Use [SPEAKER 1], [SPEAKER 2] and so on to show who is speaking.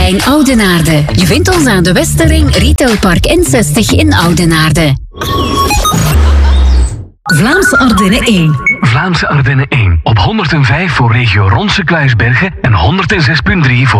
[SPEAKER 1] Magazijn Oudenaarde. Je vindt ons aan de Westerring, Retailpark N60 in Oudenaarde.
[SPEAKER 2] Vlaamse Ardennen 1.
[SPEAKER 3] Vlaamse Ardennen 1. Op 105 voor regio Ronse Kluisbergen en 106.3 voor